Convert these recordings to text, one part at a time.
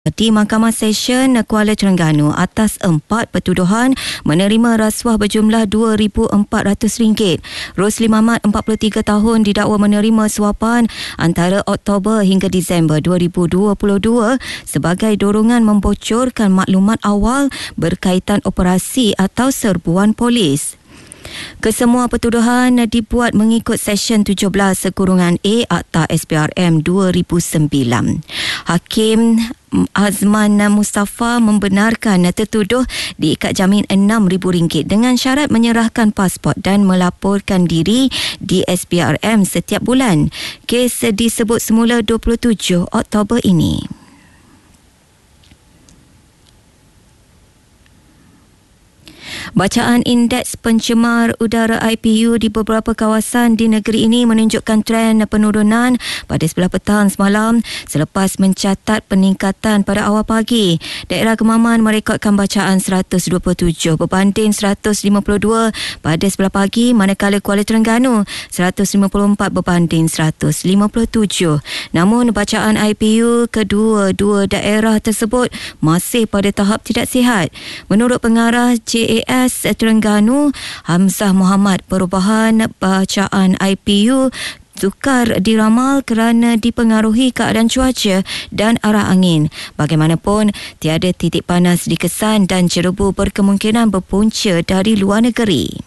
di Mahkamah Session Kuala Terengganu atas 4 pertuduhan menerima rasuah berjumlah RM2,400. Rosli Mamat, 43 tahun, didakwa menerima suapan antara Oktober hingga Disember 2022 sebagai dorongan membocorkan maklumat awal berkaitan operasi atau serbuan polis. Kesemua pertuduhan dibuat mengikut Seksyen 17(A) Akta SPRM 2009. Hakim Azman Mustafa membenarkan tertuduh diikat jamin RM6,000 dengan syarat menyerahkan pasport dan melaporkan diri di SPRM setiap bulan. Kes disebut semula 27 Oktober ini. Bacaan Indeks Pencemar Udara IPU di beberapa kawasan di negeri ini menunjukkan tren penurunan pada sebelah petang semalam selepas mencatat peningkatan pada awal pagi. Daerah Kemaman merekodkan bacaan 127 berbanding 152 pada sebelah pagi, manakala Kuala Terengganu 154 berbanding 157. Namun bacaan IPU kedua-dua daerah tersebut masih pada tahap tidak sihat. Menurut pengarah JAS Terengganu, Hamzah Muhammad, perubahan bacaan IPU sukar diramal kerana dipengaruhi keadaan cuaca dan arah angin. Bagaimanapun, tiada titik panas dikesan dan jerebu berkemungkinan berpunca dari luar negeri.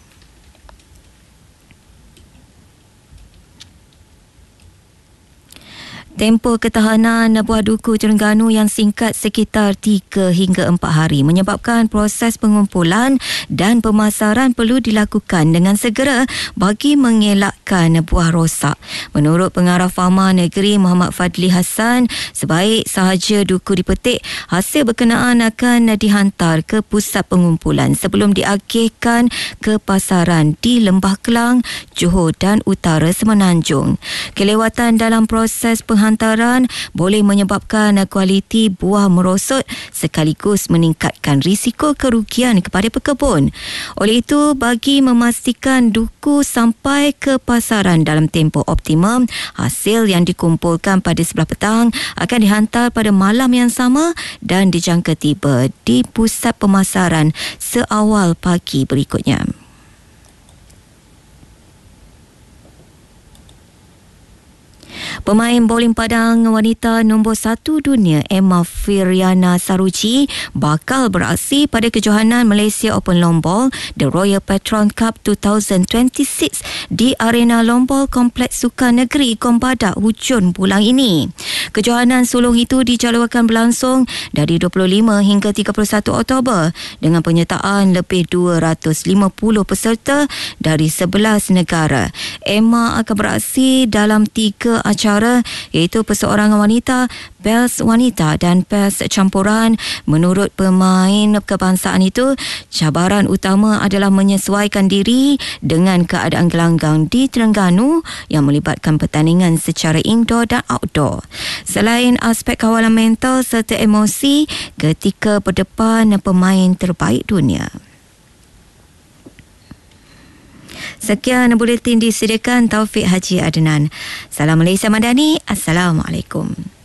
Tempoh ketahanan buah duku Terengganu yang singkat sekitar 3 hingga 4 hari menyebabkan proses pengumpulan dan pemasaran perlu dilakukan dengan segera bagi mengelakkan buah rosak. Menurut Pengarah Fama Negeri Muhammad Fadli Hassan, sebaik sahaja duku dipetik, hasil berkenaan akan dihantar ke pusat pengumpulan sebelum diagihkan ke pasaran di Lembah Kelang, Johor dan Utara Semenanjung. Kelewatan dalam proses penghantaran boleh menyebabkan kualiti buah merosot sekaligus meningkatkan risiko kerugian kepada pekebun. Oleh itu, bagi memastikan duku sampai ke pasaran dalam tempoh optimum, hasil yang dikumpulkan pada sebelah petang akan dihantar pada malam yang sama dan dijangka tiba di pusat pemasaran seawal pagi berikutnya. Pemain bowling padang wanita nombor 1 dunia Emma Firiana Saruji bakal beraksi pada kejohanan Malaysia Open Long Ball The Royal Patron Cup 2026 di Arena Long Ball Kompleks Sukan Negeri Kombadak hujung bulan ini. Kejohanan sulung itu dijadualkan berlangsung dari 25 hingga 31 Oktober dengan penyertaan lebih 250 peserta dari 11 negara. Emma akan beraksi dalam 3 acara, iaitu perseorangan wanita, pers wanita dan pers campuran. Menurut pemain kebangsaan itu, cabaran utama adalah menyesuaikan diri dengan keadaan gelanggang di Terengganu yang melibatkan pertandingan secara indoor dan outdoor. Selain aspek kawalan mental serta emosi ketika berdepan pemain terbaik dunia. Sekian buletin disediakan Taufik Haji Adnan. Salam Malaysia Madani. Assalamualaikum.